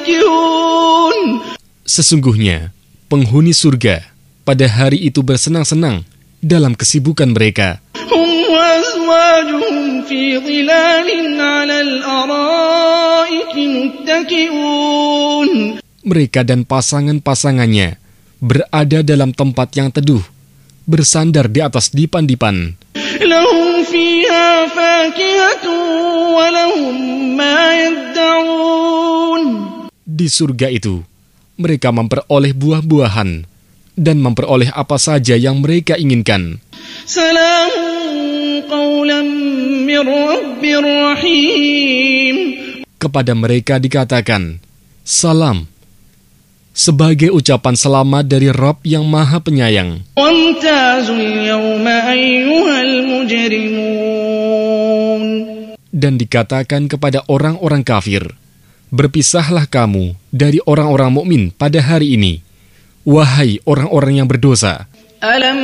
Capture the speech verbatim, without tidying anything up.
فَاكِهُونَ. Sesungguhnya, penghuni surga pada hari itu bersenang-senang dalam kesibukan mereka. هُمْ وَأَزْوَاجُهُمْ فِي ظِلَالٍ عَلَى الْأَرَائِكِ مُتَّكِئُونَ. Mereka dan pasangan-pasangannya berada dalam tempat yang teduh, bersandar di atas dipan-dipan. لَهُمْ فِيهَا فَاكِهَةٌ وَلَهُمْ مَا يَدَّعُونَ. Di surga itu, mereka memperoleh buah-buahan dan memperoleh apa saja yang mereka inginkan. سَلَامٌ قَوْلًا مِّن رَّبٍّ رَّحِيمٍ. Kepada mereka dikatakan, salam, sebagai ucapan selamat dari Rabb yang Maha Penyayang. وَامْتَازُوا الْيَوْمَ أَيُّهَا الْمُجْرِمُونَ. Dan dikatakan kepada orang-orang kafir, berpisahlah kamu dari orang-orang mukmin pada hari ini, wahai orang-orang yang berdosa. أَلَمْ